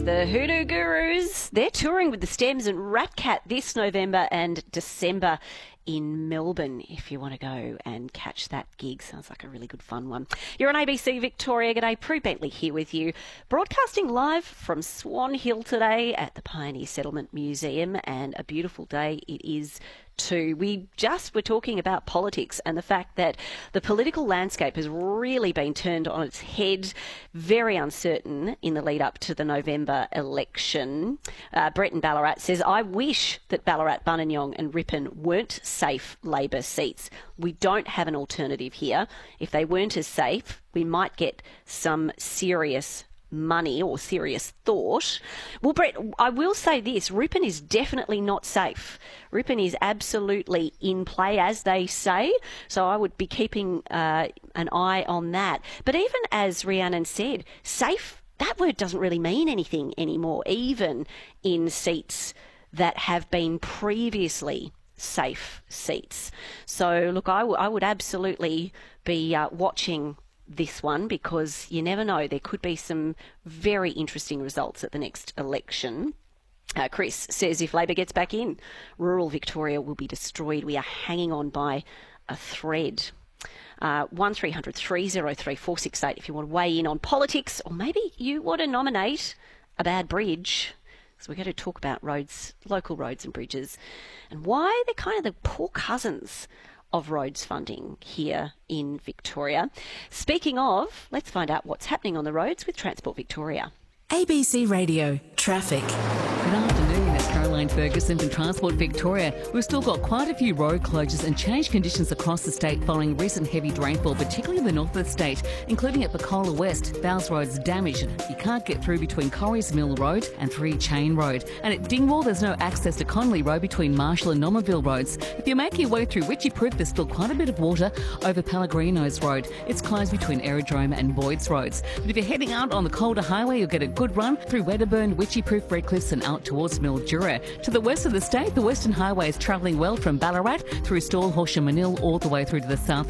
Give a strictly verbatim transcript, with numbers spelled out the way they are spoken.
the Hoodoo Gurus. They're touring with the Stems and Rat Cat this November and December in Melbourne. If you want to go and catch that gig, sounds like a really good fun one. You're on A B C Victoria. G'day, Prue Bentley here with you, broadcasting live from Swan Hill today at the Pioneer Settlement Museum, and a beautiful day it is too. We just were talking about politics and the fact that the political landscape has really been turned on its head, very uncertain in the lead up to the November election. Uh, Brett in Ballarat says, I wish that Ballarat, Buninyong and Ripon weren't safe Labor seats. We don't have an alternative here. If they weren't as safe, we might get some serious money or serious thought. Well, Brett, I will say this, Ripon is definitely not safe. Ripon is absolutely in play, as they say, so I would be keeping uh, an eye on that. But even as Rhiannon said, safe, that word doesn't really mean anything anymore, even in seats that have been previously safe seats. So, look, I, w- I would absolutely be uh, watching this one, because you never know, there could be some very interesting results at the next election. Uh, Chris says if Labor gets back in, rural Victoria will be destroyed. We are hanging on by a thread. Uh, one three hundred three oh three four six eight if you want to weigh in on politics, or maybe you want to nominate a bad bridge. So we're going to talk about roads, local roads and bridges, and why they're kind of the poor cousins of roads funding here in Victoria. Speaking of, let's find out what's happening on the roads with Transport Victoria. A B C Radio Traffic. Good afternoon, it's Caroline Ferguson from Transport Victoria. We've still got quite a few road closures and changed conditions across the state following recent heavy rainfall, particularly in the north of the state, including at Pacola West. Bowes Road's damaged. You can't get through between Corries Mill Road and Three Chain Road. And at Dingwall, there's no access to Connolly Road between Marshall and Nomerville Roads. If you make your way through Witchyproof, there's still quite a bit of water over Pellegrino's Road. It's closed between Aerodrome and Boyd's Roads. But if you're heading out on the Calder Highway, you'll get a good run through Wedderburn, Witchyproof, Redcliffs and out towards Mildura. To the west of the state, the Western Highway is travelling well from Ballarat through Stall, Horsham, Manil, all the way through to the south